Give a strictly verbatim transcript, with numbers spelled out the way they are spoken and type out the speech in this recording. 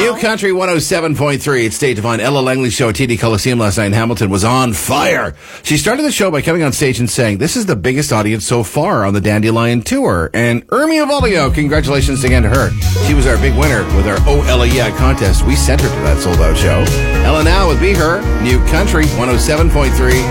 New Country one oh seven point three. It's Dave Devine. Ella Langley's show at T D Coliseum last night in Hamilton was on fire. She started the show by coming on stage and saying, "This is the biggest audience so far on the Dandelion Tour." And Ermia Volio, congratulations again to her. She was our big winner with our Oh Ella Yeah contest. We sent her to that sold-out show. Ella now with Be Her, New Country one oh seven point three.